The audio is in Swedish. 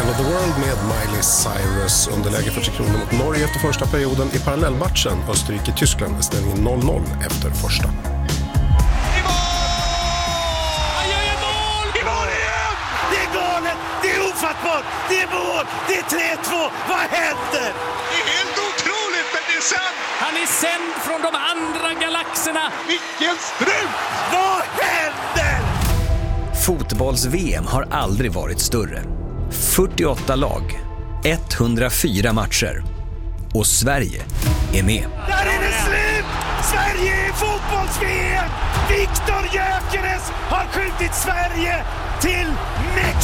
End of the World med Miley Cyrus. Underläge för 3 kronor mot Norge efter första perioden. I parallellmatchen Österrike-Tyskland är ställningen 0-0 efter första. Det är ofattbart! Det är mål! Det är 3-2! Vad händer? Det är helt otroligt, men det är sant! Han är sänd från de andra galaxerna! Vilken strut! Vad händer? Fotbolls-VM har aldrig varit större. 48 lag, 104 matcher. Och Sverige är med. Där är det slut! Sverige är fotbolls-VM! Viktor Gyökeres har skjutit Sverige till Mexiko!